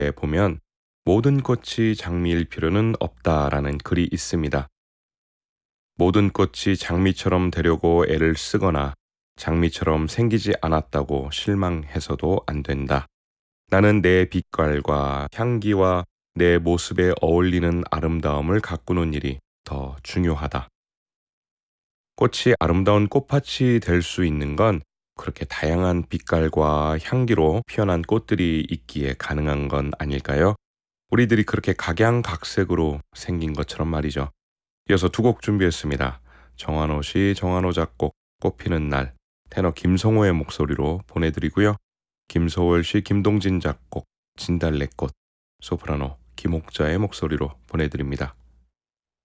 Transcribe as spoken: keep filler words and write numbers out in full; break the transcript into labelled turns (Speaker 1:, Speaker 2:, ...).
Speaker 1: 보면 모든 꽃이 장미일 필요는 없다라는 글이 있습니다. 모든 꽃이 장미처럼 되려고 애를 쓰거나 장미처럼 생기지 않았다고 실망해서도 안 된다. 나는 내 빛깔과 향기와 내 모습에 어울리는 아름다움을 가꾸는 일이 더 중요하다. 꽃이 아름다운 꽃밭이 될 수 있는 건 그렇게 다양한 빛깔과 향기로 피어난 꽃들이 있기에 가능한 건 아닐까요? 우리들이 그렇게 각양각색으로 생긴 것처럼 말이죠. 이어서 두 곡 준비했습니다. 정한호 시 정한호 작곡 꽃피는 날, 테너 김성호의 목소리로 보내드리고요. 김소월 시 김동진 작곡 진달래꽃, 소프라노 김옥자의 목소리로 보내드립니다.